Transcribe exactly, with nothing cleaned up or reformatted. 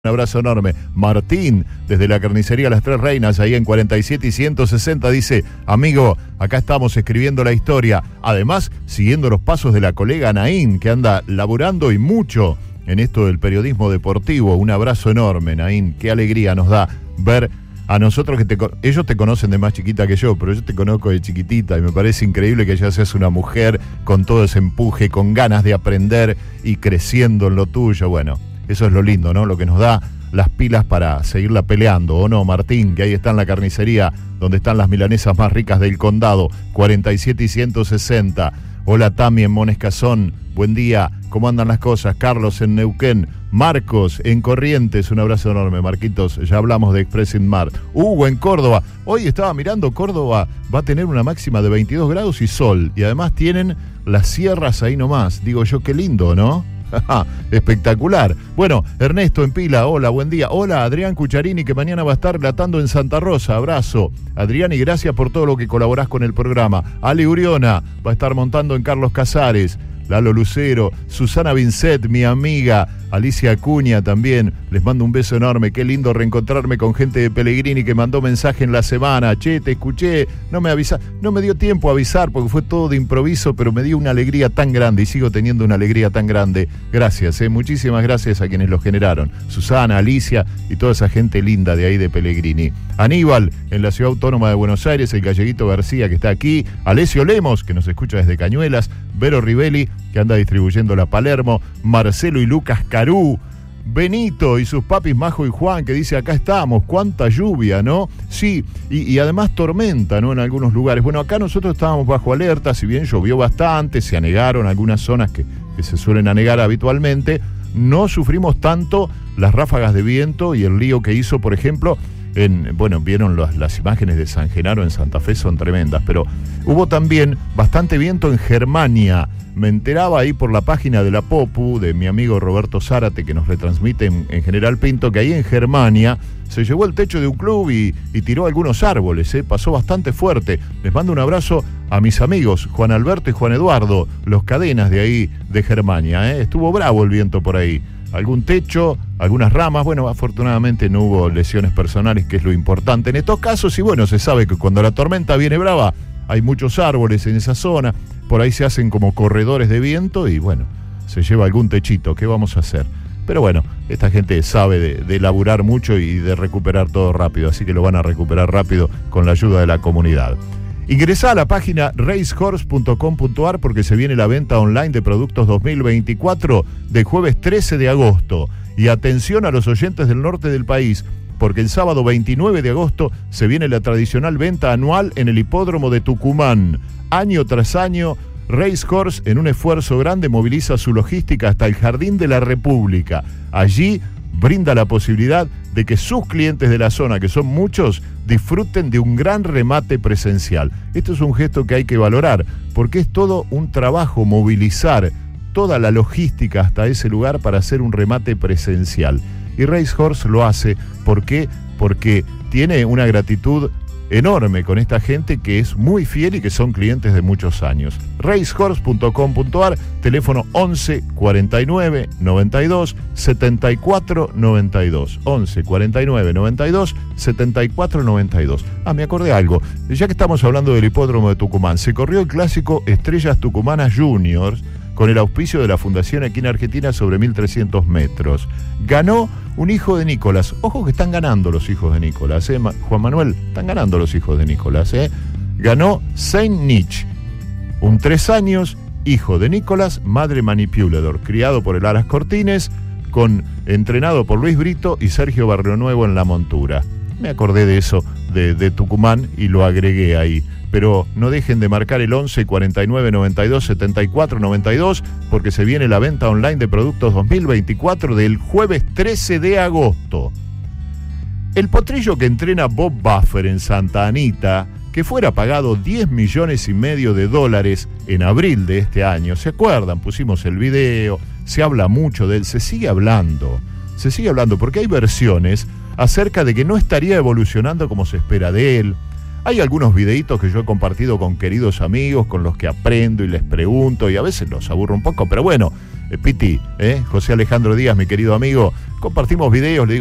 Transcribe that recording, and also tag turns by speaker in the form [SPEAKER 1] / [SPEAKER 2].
[SPEAKER 1] Un abrazo enorme. Martín, desde la carnicería Las Tres Reinas, ahí en cuarenta y siete y ciento sesenta, dice: amigo, acá estamos escribiendo la historia. Además, siguiendo los pasos de la colega Naín, que anda laburando y mucho en esto del periodismo deportivo. Un abrazo enorme, Naín. Qué alegría nos da ver a nosotros que te... Ellos te conocen de más chiquita que yo, pero yo te conozco de chiquitita y me parece increíble que ya seas una mujer con todo ese empuje, con ganas de aprender y creciendo en lo tuyo. Bueno, eso es lo lindo, ¿no? Lo que nos da las pilas para seguirla peleando, ¿o no, Martín? Que ahí está en la carnicería, donde están las milanesas más ricas del condado, cuarenta y siete y ciento sesenta. Hola, Tami en Monescazón, buen día, ¿cómo andan las cosas? Carlos en Neuquén, Marcos en Corrientes, un abrazo enorme, Marquitos, ya hablamos de Expressing Mart. Hugo en Córdoba, hoy estaba mirando, Córdoba va a tener una máxima de veintidós grados y sol, y además tienen las sierras ahí nomás. Digo yo, qué lindo, ¿no? Espectacular. Bueno, Ernesto en Pila, hola, buen día. Hola, Adrián Cucharini, que mañana va a estar relatando en Santa Rosa. Abrazo, Adrián, y gracias por todo lo que colaborás con el programa. Ale Uriona va a estar montando en Carlos Casares. Lalo Lucero, Susana Vincent, mi amiga, Alicia Acuña también, les mando un beso enorme. Qué lindo reencontrarme con gente de Pellegrini que mandó mensaje en la semana. Che, te escuché, no me avisa, no me dio tiempo a avisar porque fue todo de improviso, pero me dio una alegría tan grande y sigo teniendo una alegría tan grande. Gracias, eh, muchísimas gracias a quienes lo generaron. Susana, Alicia y toda esa gente linda de ahí de Pellegrini. Aníbal, en la Ciudad Autónoma de Buenos Aires, el Galleguito García, que está aquí. Alessio Lemos, que nos escucha desde Cañuelas. Vero Rivelli, que anda distribuyendo la Palermo. Marcelo y Lucas Carú. Benito y sus papis Majo y Juan, que dice: acá estamos, cuánta lluvia, ¿no? Sí, y, y además tormenta, ¿no? En algunos lugares. Bueno, acá nosotros estábamos bajo alerta, si bien llovió bastante, se anegaron algunas zonas que, que se suelen anegar habitualmente, no sufrimos tanto las ráfagas de viento y el lío que hizo, por ejemplo, en, bueno, vieron las, las imágenes de San Genaro en Santa Fe, son tremendas, pero hubo también bastante viento en Germania. Me enteraba ahí por la página de la Popu, de mi amigo Roberto Zárate, que nos retransmite en, en General Pinto, que ahí en Germania se llevó el techo de un club y, y tiró algunos árboles, ¿eh? Pasó bastante fuerte. Les mando un abrazo a mis amigos Juan Alberto y Juan Eduardo, los cadenas de ahí de Germania, ¿eh? Estuvo bravo el viento por ahí. Algún techo, algunas ramas. Bueno, afortunadamente no hubo lesiones personales, que es lo importante en estos casos. Y bueno, se sabe que cuando la tormenta viene brava, hay muchos árboles en esa zona. Por ahí se hacen como corredores de viento y bueno, se lleva algún techito. ¿Qué vamos a hacer? Pero bueno, esta gente sabe de, de laburar mucho y de recuperar todo rápido, así que lo van a recuperar rápido con la ayuda de la comunidad. Ingresá a la página racehorse punto com punto ar porque se viene la venta online de productos dos mil veinticuatro del jueves trece de agosto. Y atención a los oyentes del norte del país, porque el sábado veintinueve de agosto se viene la tradicional venta anual en el hipódromo de Tucumán. Año tras año, Racehorse, en un esfuerzo grande, moviliza su logística hasta el Jardín de la República. Allí brinda la posibilidad de que sus clientes de la zona, que son muchos, disfruten de un gran remate presencial. Esto es un gesto que hay que valorar, porque es todo un trabajo movilizar toda la logística hasta ese lugar para hacer un remate presencial. Y Racehorse lo hace, ¿por qué? Porque tiene una gratitud enorme con esta gente que es muy fiel y que son clientes de muchos años. racehorse punto com punto ar, teléfono once cuarenta y nueve noventa y dos setenta y cuatro noventa y dos. once cuarenta y nueve noventa y dos setenta y cuatro noventa y dos. Ah, me acordé algo. Ya que estamos hablando del hipódromo de Tucumán, se corrió el clásico Estrellas Tucumanas Juniors con el auspicio de la Fundación Equina Argentina sobre mil trescientos metros. Ganó un hijo de Nicolás. Ojo que están ganando los hijos de Nicolás, ¿eh? Juan Manuel, están ganando los hijos de Nicolás, ¿eh? Ganó Saint Nich, un tres años, hijo de Nicolás, madre manipulador, criado por el Aras Cortines, con, entrenado por Luis Brito y Sergio Barrionuevo en la montura. Me acordé de eso, de, de Tucumán, y lo agregué ahí. Pero no dejen de marcar el once cuarenta y nueve noventa y dos setenta y cuatro noventa y dos porque se viene la venta online de productos dos mil veinticuatro del jueves trece de agosto. El potrillo que entrena Bob Buffer en Santa Anita, que fuera pagado diez millones y medio de dólares en abril de este año, ¿se acuerdan? Pusimos el video, se habla mucho de él, se sigue hablando, se sigue hablando porque hay versiones acerca de que no estaría evolucionando como se espera de él. Hay algunos videitos que yo he compartido con queridos amigos, con los que aprendo y les pregunto, y a veces los aburro un poco, pero bueno, eh, Piti, eh, José Alejandro Díaz, mi querido amigo, compartimos videos, le digo,